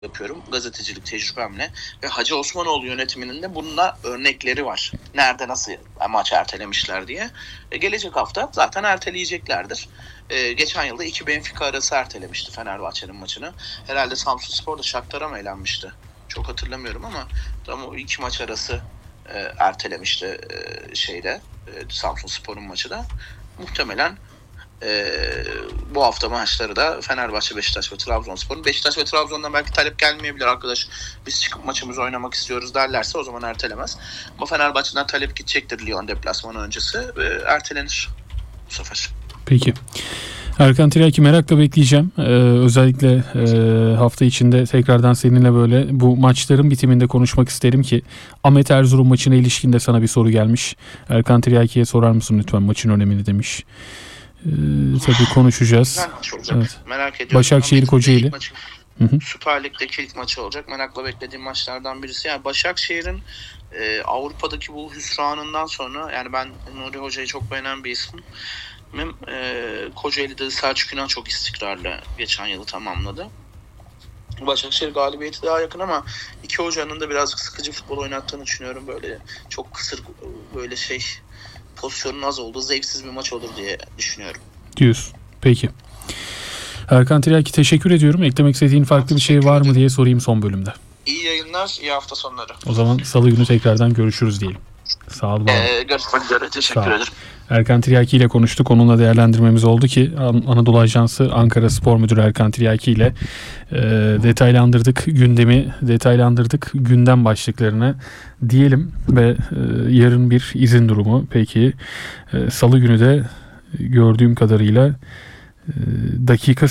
yapıyorum gazetecilik tecrübemle ve Hacı Osmanoğlu yönetiminin de bununla örnekleri var. Nerede nasıl maç ertelemişler diye. Gelecek hafta zaten erteleyeceklerdir. Geçen yılda 2 Benfica arası ertelemişti Fenerbahçe'nin maçını. Herhalde Samsunspor da Shakhtar'a mı elenmişti? Çok hatırlamıyorum ama tam o 2 maç arası ertelemişti Samsunspor'un maçı da. Muhtemelen bu hafta maçları da Fenerbahçe, Beşiktaş ve Trabzonspor'un. Beşiktaş ve Trabzon'dan belki talep gelmeyebilir arkadaş. Biz çıkıp maçımızı oynamak istiyoruz derlerse o zaman ertelemez. Ama Fenerbahçe'den talep gidecektir Lyon deplasmanı öncesi ve ertelenir bu sefer. Peki. Erkan Tiryaki merakla bekleyeceğim. Özellikle hafta içinde tekrardan seninle böyle bu maçların bitiminde konuşmak isterim ki Ahmet Erzurum maçına ilişkin de sana bir soru gelmiş. Erkan Tiryaki'ye sorar mısın lütfen maçın önemini demiş. Tabii konuşacağız. Evet. Merak ediyorum. Başakşehir Kocaeli. Süper Lig'deki ilk maçı olacak. Merakla beklediğim maçlardan birisi. Yani Başakşehir'in Avrupa'daki bu hüsranından sonra, yani ben Nuri Hoca'yı çok beğenen bir isim. Kocaeli'de Selçuk Yunan çok istikrarlı geçen yılı tamamladı. Başakşehir galibiyeti daha yakın ama iki hocanın da birazcık sıkıcı futbol oynattığını düşünüyorum. Böyle çok kısır, böyle pozisyonun az olduğu zevksiz bir maç olur diye düşünüyorum. Diyorsun. Peki. Erkan Tiryaki teşekkür ediyorum. Eklemek istediğin farklı bir şey var mı diye sorayım son bölümde. İyi yayınlar, iyi hafta sonları. O zaman salı günü tekrardan görüşürüz diyelim. Sağ ol. Görüşmek üzere. Teşekkür ederim. Erkan Tiryaki ile konuştuk. Onunla değerlendirmemiz oldu ki Anadolu Ajansı Ankara Spor Müdürü Erkan Tiryaki ile detaylandırdık gündemi, detaylandırdık gündem başlıklarını diyelim ve yarın bir izin durumu. Peki salı günü de gördüğüm kadarıyla dakika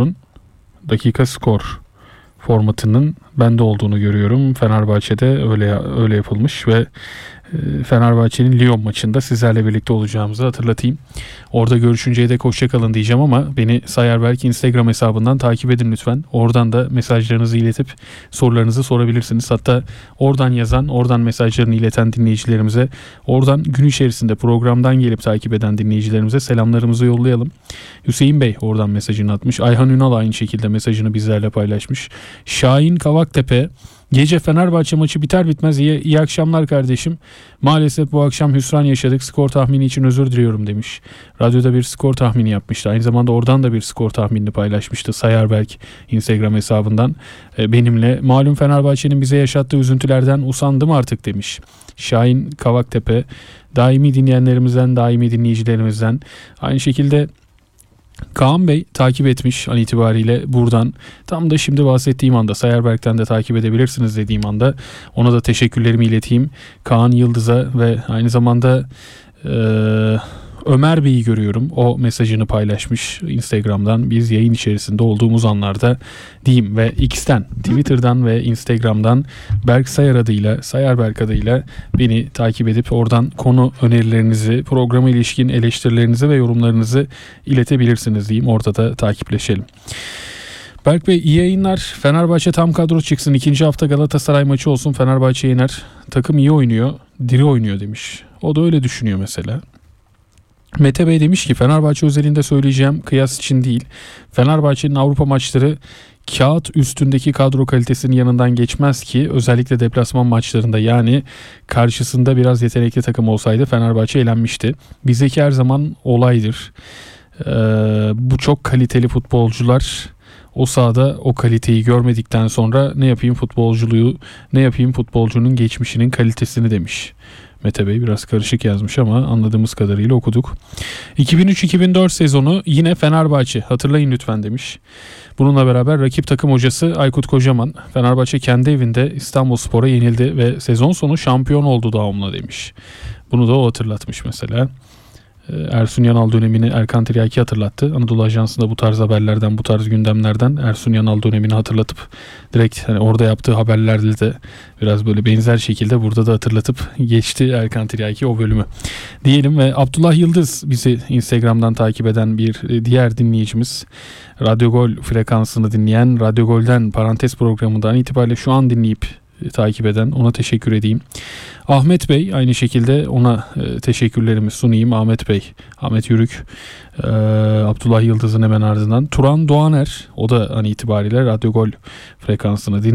skor formatının bende olduğunu görüyorum. Fenerbahçe'de öyle yapılmış ve Fenerbahçe'nin Lyon maçında sizlerle birlikte olacağımızı hatırlatayım. Orada görüşünceye dek hoşça kalın diyeceğim ama beni Sayarberk Instagram hesabından takip edin lütfen. Oradan da mesajlarınızı iletip sorularınızı sorabilirsiniz. Hatta oradan yazan, oradan mesajlarını ileten dinleyicilerimize, oradan gün içerisinde programdan gelip takip eden dinleyicilerimize selamlarımızı yollayalım. Hüseyin Bey oradan mesajını atmış. Ayhan Ünal aynı şekilde mesajını bizlerle paylaşmış. Şahin Kavaktepe, gece Fenerbahçe maçı biter bitmez iyi akşamlar kardeşim. Maalesef bu akşam hüsran yaşadık. Skor tahmini için özür diliyorum demiş. Radyoda bir skor tahmini yapmıştı. Aynı zamanda oradan da bir skor tahminini paylaşmıştı Sayarberk Instagram hesabından benimle. Malum Fenerbahçe'nin bize yaşattığı üzüntülerden usandım artık demiş. Şahin Kavaktepe daimi dinleyenlerimizden, daimi dinleyicilerimizden. Aynı şekilde Kaan Bey takip etmiş an itibariyle buradan. Tam da şimdi bahsettiğim anda Sayarberk'ten de takip edebilirsiniz dediğim anda ona da teşekkürlerimi ileteyim. Kaan Yıldız'a ve aynı zamanda Ömer Bey'i görüyorum. O mesajını paylaşmış Instagram'dan biz yayın içerisinde olduğumuz anlarda diyeyim ve X'ten, Twitter'dan ve Instagram'dan Berk Sayar adıyla, Sayarberk adıyla beni takip edip oradan konu önerilerinizi, programa ilişkin eleştirilerinizi ve yorumlarınızı iletebilirsiniz diyeyim. Orada da takipleşelim. Berk Bey iyi yayınlar. Fenerbahçe tam kadro çıksın. 2. hafta Galatasaray maçı olsun. Fenerbahçe yener. Takım iyi oynuyor, diri oynuyor demiş. O da öyle düşünüyor mesela. Mete Bey demiş ki Fenerbahçe özelinde söyleyeceğim, kıyas için değil. Fenerbahçe'nin Avrupa maçları kağıt üstündeki kadro kalitesinin yanından geçmez ki, özellikle deplasman maçlarında, yani karşısında biraz yetenekli takım olsaydı Fenerbahçe elenmişti. Bizdeki her zaman olaydır. Bu çok kaliteli futbolcular o sahada o kaliteyi görmedikten sonra ne yapayım futbolcunun geçmişinin kalitesini demiş. Mete Bey biraz karışık yazmış ama anladığımız kadarıyla okuduk. 2003-2004 sezonu yine Fenerbahçe hatırlayın lütfen demiş. Bununla beraber rakip takım hocası Aykut Kocaman. Fenerbahçe kendi evinde İstanbulspor'a yenildi ve sezon sonu şampiyon oldu Daum'la demiş. Bunu da o hatırlatmış mesela. Ersun Yanal dönemini Erkan Tiryaki hatırlattı. Anadolu Ajansı'nda bu tarz haberlerden, bu tarz gündemlerden Ersun Yanal dönemini hatırlatıp direkt orada yaptığı haberlerle de biraz böyle benzer şekilde burada da hatırlatıp geçti Erkan Tiryaki o bölümü. Diyelim ve Abdullah Yıldız bizi Instagram'dan takip eden bir diğer dinleyicimiz. Radyo Gol frekansını dinleyen, Radyo Gol'den parantez programından itibariyle şu an dinleyip takip eden, ona teşekkür edeyim. Ahmet Bey, aynı şekilde ona teşekkürlerimi sunayım. Ahmet Bey, Ahmet Yürük, Abdullah Yıldız'ın hemen ardından Turan Doğaner, o da an itibariyle Radyo Gol frekansını